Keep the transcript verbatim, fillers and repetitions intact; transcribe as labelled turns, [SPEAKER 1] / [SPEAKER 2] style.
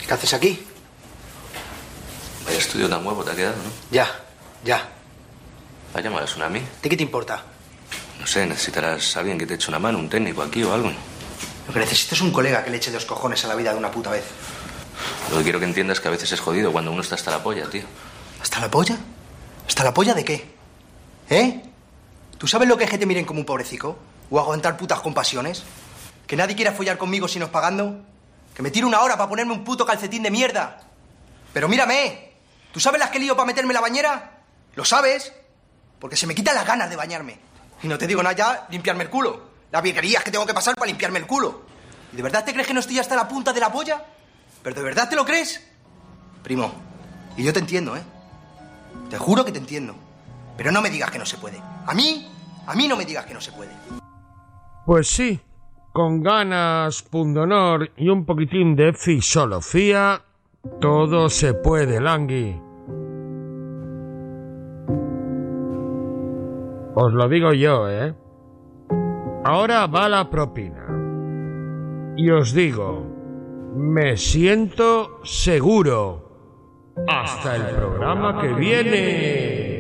[SPEAKER 1] ¿Qué haces aquí?
[SPEAKER 2] Vaya estudio tan guapo te ha quedado, ¿no?
[SPEAKER 1] Ya, ya.
[SPEAKER 2] ¿Has llamado a Tsunami?
[SPEAKER 1] ¿De qué te importa?
[SPEAKER 2] No sé, necesitarás a alguien que te eche una mano, un técnico aquí o algo.
[SPEAKER 1] Lo que necesito es un colega que le eche dos cojones a la vida de una puta vez.
[SPEAKER 2] Lo que quiero que entiendas es que a veces es jodido cuando uno está hasta la polla, tío.
[SPEAKER 1] ¿Hasta la polla? ¿Hasta la polla de qué? ¿Eh? ¿Tú sabes lo que es que te miren como un pobrecico? ¿O aguantar putas compasiones? ¿Que nadie quiera follar conmigo si no es pagando? ¿Que me tiro una hora para ponerme un puto calcetín de mierda? Pero mírame, ¿tú sabes las que lío para meterme en la bañera? ¿Lo sabes? Porque se me quitan las ganas de bañarme. Y no te digo nada ya, limpiarme el culo. Las virguerías que tengo que pasar para limpiarme el culo. ¿Y de verdad te crees que no estoy hasta la punta de la polla? ¿Pero de verdad te lo crees? Primo, y yo te entiendo, ¿eh? Te juro que te entiendo. Pero no me digas que no se puede. A mí, a mí no me digas que no se puede.
[SPEAKER 3] Pues sí, con ganas, pundonor y un poquitín de filosofía, todo se puede, Langui. Os lo digo yo, ¿eh? Ahora va la propina. Y os digo, me siento seguro. Hasta el programa que viene.